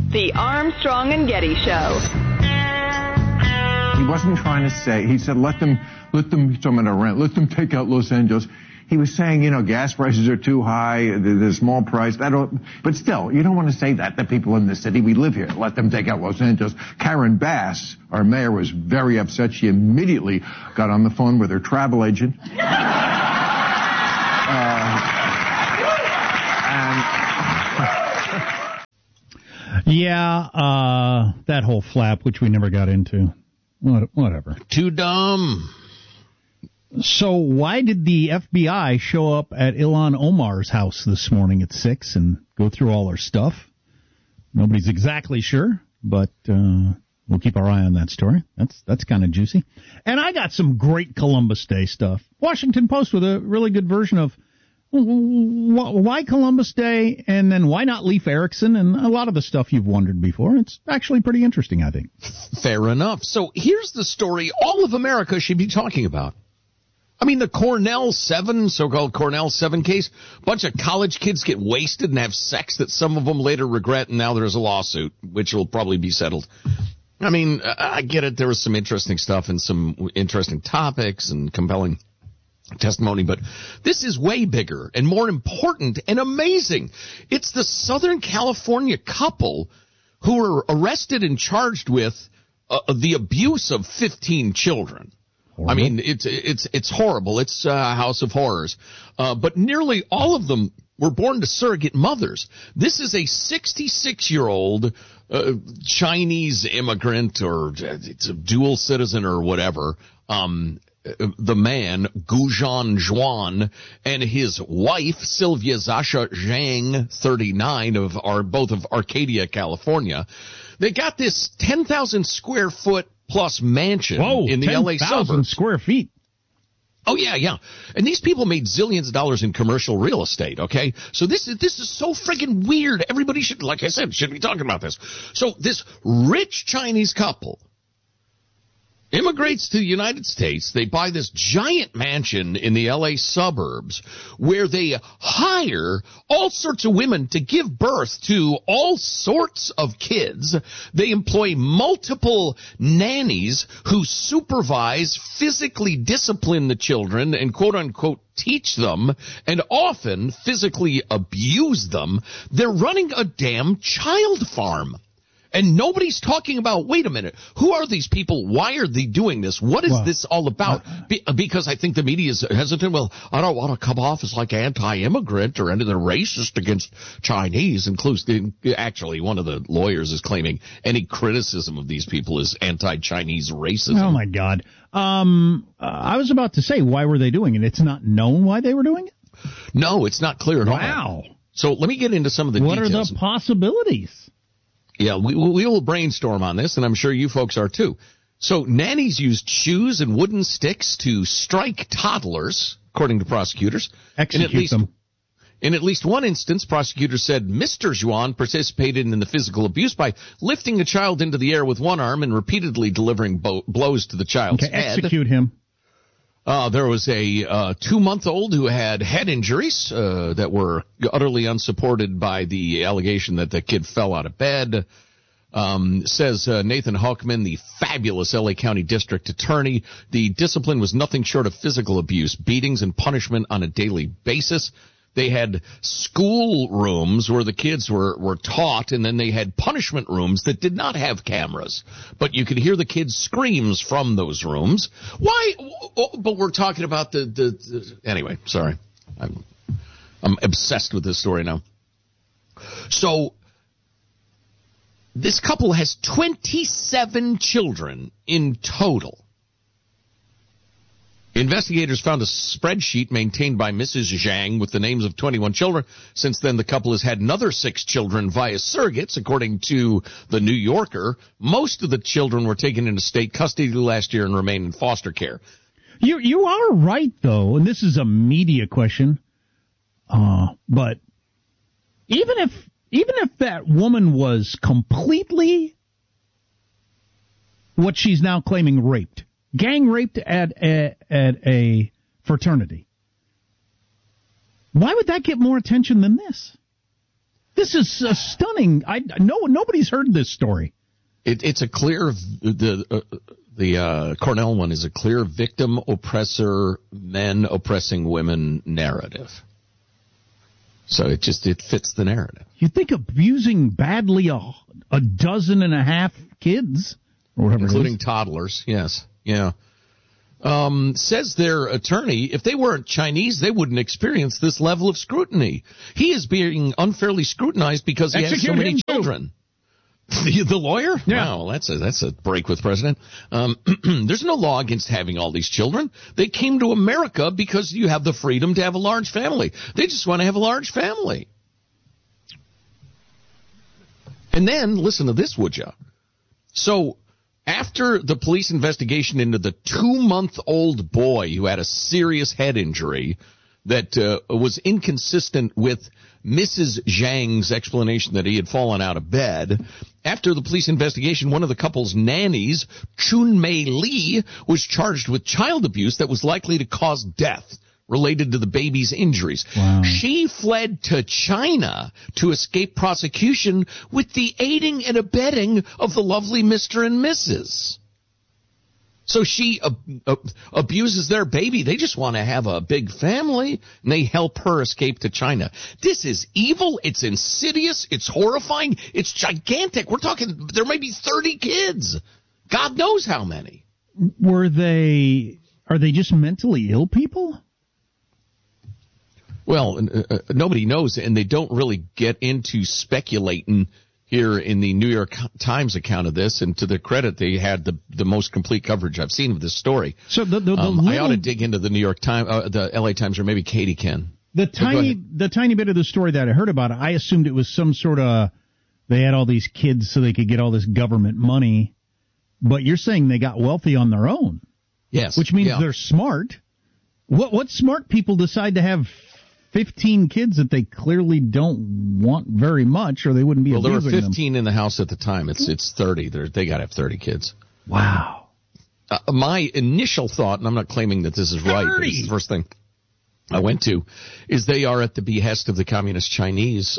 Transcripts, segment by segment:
The Armstrong and Getty Show. He wasn't trying to say, he said, let them, someone to rent, let them take out Los Angeles. He was saying, gas prices are too high, they're small price. But still, you don't want to say that to people in the city. We live here. Let them take out Los Angeles. Karen Bass, our mayor, was very upset. She immediately got on the phone with her travel agent. That whole flap, which we never got into. Whatever. Too dumb. So why did the FBI show up at Ilhan Omar's house this morning at 6 and go through all her stuff? Nobody's exactly sure, but we'll keep our eye on that story. That's kind of juicy. And I got some great Columbus Day stuff. Washington Post with a really good version of why Columbus Day, and then why not Leif Erikson, and a lot of the stuff you've wondered before. It's actually pretty interesting, I think. Fair enough. So here's the story all of America should be talking about. I mean, the Cornell 7, so-called Cornell 7 case, a bunch of college kids get wasted and have sex that some of them later regret, and now there's a lawsuit, which will probably be settled. I mean, I get it. There was some interesting stuff and some interesting topics and compelling testimony, but this is way bigger and more important and amazing. It's the Southern California couple who were arrested and charged with the abuse of 15 children. Horrible. I mean, it's horrible. It's a house of horrors. But nearly all of them were born to surrogate mothers. This is a 66-year-old Chinese immigrant, or it's a dual citizen or whatever. The man, Gujan Zhuan, and his wife, Sylvia Zasha Zhang, 39, both of Arcadia, California. They got this 10,000 square foot plus mansion in the LA suburbs. 10,000 square feet. Oh, yeah. And these people made zillions of dollars in commercial real estate, okay? So this is so friggin' weird. Everybody should, like I said, should be talking about this. So this rich Chinese couple immigrates to the United States. They buy this giant mansion in the L.A. suburbs where they hire all sorts of women to give birth to all sorts of kids. They employ multiple nannies who supervise, physically discipline the children, and quote-unquote teach them, and often physically abuse them. They're running a damn child farm. And nobody's talking about, wait a minute, who are these people? Why are they doing this? What is this all about? Because I think the media is hesitant. Well, I don't want to come off as like anti-immigrant or anything racist against Chinese. Actually, one of the lawyers is claiming any criticism of these people is anti-Chinese racism. Oh, my God. I was about to say, why were they doing it? It's not known why they were doing it? No, it's not clear at all. Wow. So let me get into some of the details. What are the possibilities? Yeah, we will brainstorm on this, and I'm sure you folks are too. So nannies used shoes and wooden sticks to strike toddlers, according to prosecutors. Execute them. In at least one instance, prosecutors said Mr. Zhuan participated in the physical abuse by lifting a child into the air with one arm and repeatedly delivering blows to the child's head. Execute him. There was a 2-month-old who had head injuries that were utterly unsupported by the allegation that the kid fell out of bed. Says Nathan Hochman, the fabulous L.A. County District Attorney. The discipline was nothing short of physical abuse, beatings, and punishment on a daily basis. They had school rooms where the kids were taught, and then they had punishment rooms that did not have cameras. But you could hear the kids' screams from those rooms. Why? But we're talking about anyway, sorry. I'm obsessed with this story now. So this couple has 27 children in total. Investigators found a spreadsheet maintained by Mrs. Zhang with the names of 21 children. Since then, the couple has had another 6 children via surrogates, according to the New Yorker. Most of the children were taken into state custody last year and remain in foster care. You are right, though, and this is a media question, but even if that woman was completely what she's now claiming raped, gang raped at a fraternity, why would that get more attention than this? This is stunning. Nobody's heard this story. It's a clear the Cornell one is a clear victim oppressor men oppressing women narrative. So it fits the narrative. You think abusing badly a dozen and a half kids, or whatever, including toddlers? Yes, yeah. Says their attorney, if they weren't Chinese, they wouldn't experience this level of scrutiny. He is being unfairly scrutinized because he has so many children. The lawyer? Yeah. Wow, that's a break with President. There's no law against having all these children. They came to America because you have the freedom to have a large family. They just want to have a large family. And then, listen to this, would you? So, after the police investigation into the 2-month-old boy who had a serious head injury that was inconsistent with Mrs. Zhang's explanation that he had fallen out of bed, after the police investigation, one of the couple's nannies, Chun Mei Lee, was charged with child abuse that was likely to cause death related to the baby's injuries. Wow. She fled to China to escape prosecution with the aiding and abetting of the lovely Mr. and Mrs. So she abuses their baby. They just want to have a big family, and they help her escape to China. This is evil. It's insidious. It's horrifying. It's gigantic. We're talking there may be 30 kids. God knows how many. Are they just mentally ill people? Well, nobody knows, and they don't really get into speculating here in the New York Times account of this, and to their credit, they had the most complete coverage I've seen of this story. So I ought to dig into the New York Times, the L.A. Times, or maybe Katie can. The tiny bit of the story that I heard about it, I assumed it was some sort of, they had all these kids so they could get all this government money, but you're saying they got wealthy on their own. Yes. Which means they're smart. What smart people decide to have 15 kids that they clearly don't want very much, or they wouldn't be abusing them? Well, there were 15 in the house at the time. It's 30. They got to have 30 kids. Wow. My initial thought, and I'm not claiming that this is right, but it's the first thing I went to, is they are at the behest of the Communist Chinese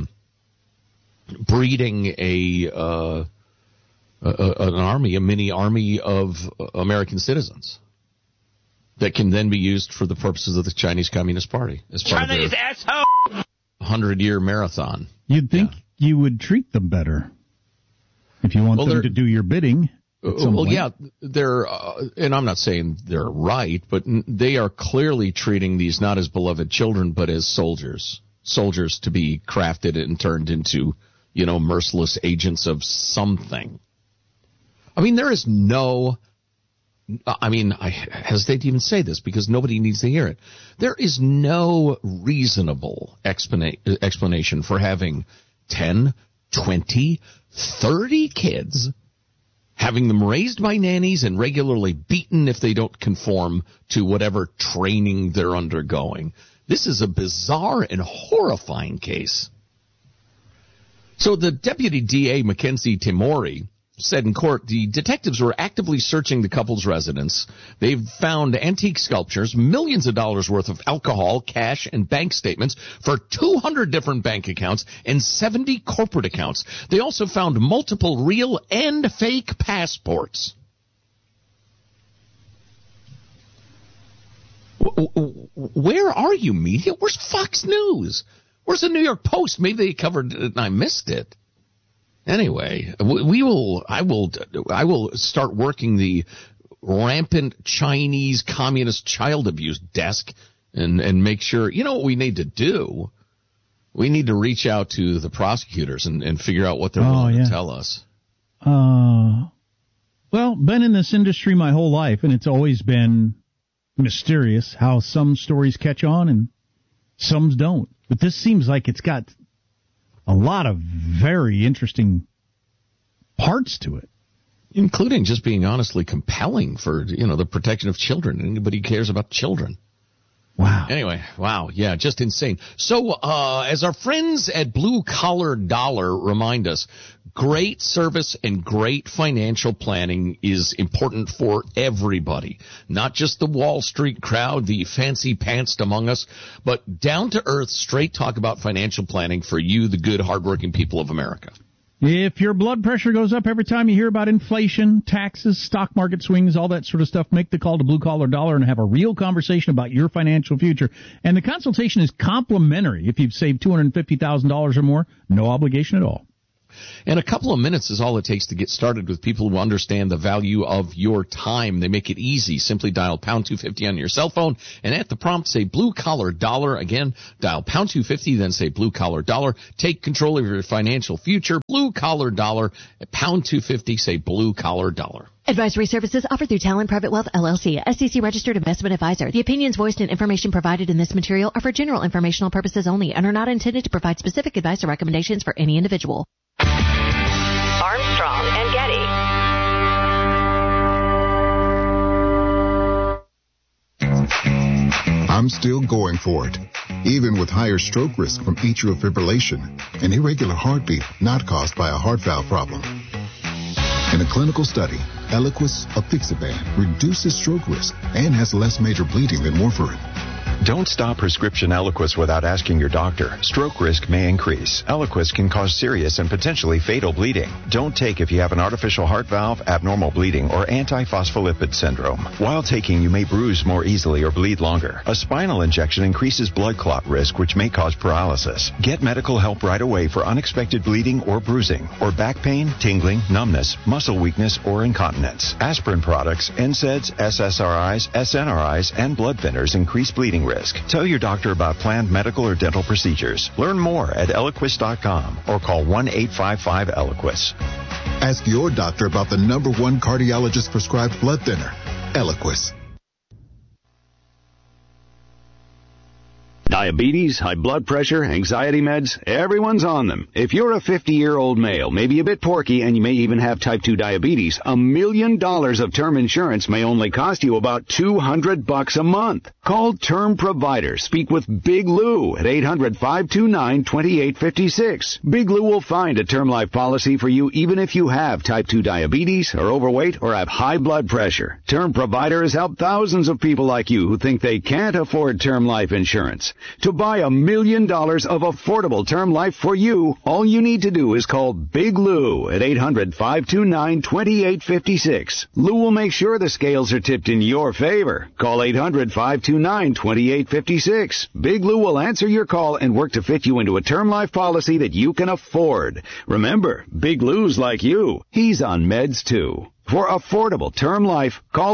breeding an army, a mini army of American citizens that can then be used for the purposes of the Chinese Communist Party as part Chinese of their asshole 100-year marathon. You'd think you would treat them better if you want them to do your bidding. Yeah, they're, and I'm not saying they're right, but they are clearly treating these not as beloved children, but as soldiers to be crafted and turned into, merciless agents of something. I mean, there is no. I hesitate to even say this because nobody needs to hear it. There is no reasonable explanation for having 10, 20, 30 kids, having them raised by nannies and regularly beaten if they don't conform to whatever training they're undergoing. This is a bizarre and horrifying case. So the deputy DA, Mackenzie Timori, said in court the detectives were actively searching the couple's residence. They've found antique sculptures, millions of dollars worth of alcohol, cash, and bank statements for 200 different bank accounts and 70 corporate accounts. They also found multiple real and fake passports. Where are you, media? Where's Fox News? Where's the New York Post? Maybe they covered it and I missed it. Anyway, I will start working the rampant Chinese communist child abuse desk and make sure, what we need to do? We need to reach out to the prosecutors and figure out what they're willing to tell us. Well, been in this industry my whole life, and it's always been mysterious how some stories catch on and some don't. But this seems like it's got a lot of very interesting parts to it, including just being honestly compelling for the protection of children. Anybody who cares about children. Wow. Anyway, wow, yeah, just insane. So, as our friends at Blue Collar Dollar remind us, great service and great financial planning is important for everybody. Not just the Wall Street crowd, the fancy-pantsed among us, but down-to-earth, straight talk about financial planning for you, the good, hardworking people of America. If your blood pressure goes up every time you hear about inflation, taxes, stock market swings, all that sort of stuff, make the call to Blue Collar Dollar and have a real conversation about your financial future. And the consultation is complimentary. If you've saved $250,000 or more, no obligation at all. And a couple of minutes is all it takes to get started with people who understand the value of your time. They make it easy. Simply dial pound 250 on your cell phone, and at the prompt say Blue Collar Dollar. Again, dial pound 250, then say Blue Collar Dollar. Take control of your financial future. Blue Collar Dollar. At pound 250, say Blue Collar Dollar. Advisory services offered through Talon Private Wealth, LLC, SEC registered investment advisor. The opinions voiced and information provided in this material are for general informational purposes only and are not intended to provide specific advice or recommendations for any individual. Armstrong and Getty. I'm still going for it, even with higher stroke risk from atrial fibrillation, an irregular heartbeat not caused by a heart valve problem. In a clinical study, Eliquis apixaban reduces stroke risk and has less major bleeding than warfarin. Don't stop prescription Eliquis without asking your doctor. Stroke risk may increase. Eliquis can cause serious and potentially fatal bleeding. Don't take if you have an artificial heart valve, abnormal bleeding, or antiphospholipid syndrome. While taking, you may bruise more easily or bleed longer. A spinal injection increases blood clot risk, which may cause paralysis. Get medical help right away for unexpected bleeding or bruising, or back pain, tingling, numbness, muscle weakness, or incontinence. Aspirin products, NSAIDs, SSRIs, SNRIs, and blood thinners increase bleeding risk. Tell your doctor about planned medical or dental procedures. Learn more at Eliquis.com or call 1-855-ELIQUIS. Ask your doctor about the #1 cardiologist prescribed blood thinner, Eliquis. Diabetes, high blood pressure, anxiety meds, everyone's on them. If you're a 50-year-old male, maybe a bit porky, and you may even have type 2 diabetes, $1 million of term insurance may only cost you about $200 a month. Call Term Provider. Speak with Big Lou at 800-529-2856. Big Lou will find a term life policy for you even if you have type 2 diabetes, are overweight, or have high blood pressure. Term Provider has helped thousands of people like you who think they can't afford term life insurance. To buy $1 million of affordable term life for you, all you need to do is call Big Lou at 800-529-2856. Lou will make sure the scales are tipped in your favor. Call 800-529-2856. Big Lou will answer your call and work to fit you into a term life policy that you can afford. Remember, Big Lou's like you. He's on meds too. For affordable term life, call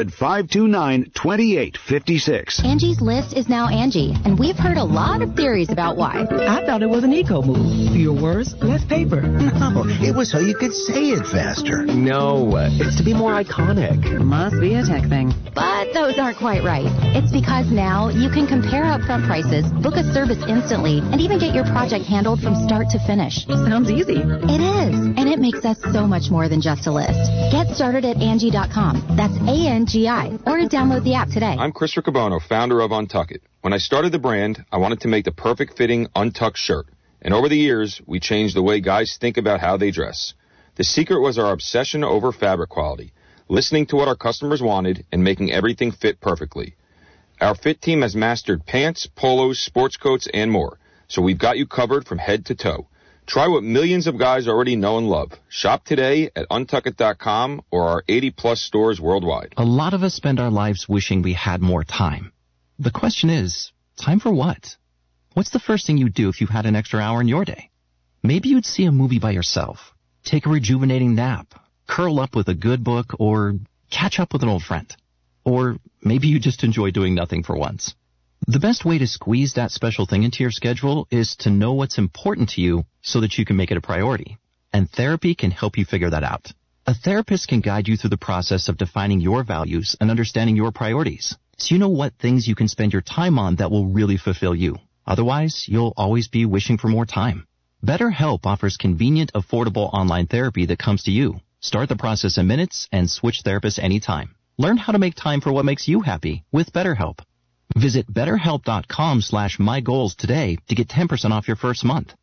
800-529-2856. Angie's List is now Angie, and we've heard a lot of theories about why. I thought it was an eco move. Fewer words, less paper. No, it was so you could say it faster. No, it's to be more iconic. Must be a tech thing. But those aren't quite right. It's because now you can compare upfront prices, book a service instantly, and even get your project handled from start to finish. Sounds easy. It is, and it makes us so much more than just a list. Get started at Angie.com. That's ANGI. Or download the app today. I'm Chris Riccobono, founder of Untuck It. When I started the brand, I wanted to make the perfect fitting untucked shirt. And over the years, we changed the way guys think about how they dress. The secret was our obsession over fabric quality, listening to what our customers wanted and making everything fit perfectly. Our fit team has mastered pants, polos, sports coats, and more. So we've got you covered from head to toe. Try what millions of guys already know and love. Shop today at untuckit.com or our 80-plus stores worldwide. A lot of us spend our lives wishing we had more time. The question is, time for what? What's the first thing you'd do if you had an extra hour in your day? Maybe you'd see a movie by yourself, take a rejuvenating nap, curl up with a good book, or catch up with an old friend. Or maybe you just enjoy doing nothing for once. The best way to squeeze that special thing into your schedule is to know what's important to you so that you can make it a priority. And therapy can help you figure that out. A therapist can guide you through the process of defining your values and understanding your priorities, so you know what things you can spend your time on that will really fulfill you. Otherwise, you'll always be wishing for more time. BetterHelp offers convenient, affordable online therapy that comes to you. Start the process in minutes and switch therapists anytime. Learn how to make time for what makes you happy with BetterHelp. Visit betterhelp.com/mygoals today to get 10% off your first month.